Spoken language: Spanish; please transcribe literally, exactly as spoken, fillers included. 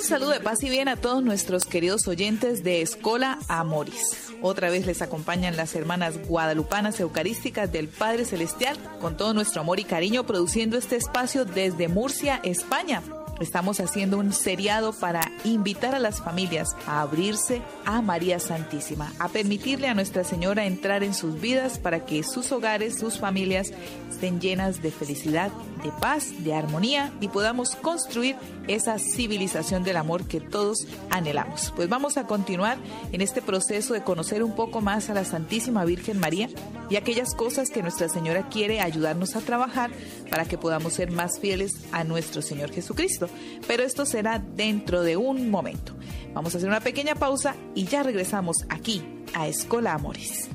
saludo de paz y bien a todos nuestros queridos oyentes de Escola Amoris. Otra vez les acompañan las hermanas guadalupanas eucarísticas del Padre Celestial con todo nuestro amor y cariño, produciendo este espacio desde Murcia, España. Estamos haciendo un seriado para invitar a las familias a abrirse a María Santísima, a permitirle a Nuestra Señora entrar en sus vidas para que sus hogares, sus familias estén llenas de felicidad, de paz, de armonía y podamos construir esa civilización del amor que todos anhelamos. Pues vamos a continuar en este proceso de conocer un poco más a la Santísima Virgen María y aquellas cosas que Nuestra Señora quiere ayudarnos a trabajar para que podamos ser más fieles a nuestro Señor Jesucristo. Pero esto será dentro de un momento. Vamos a hacer una pequeña pausa y ya regresamos aquí a Escola Amoris.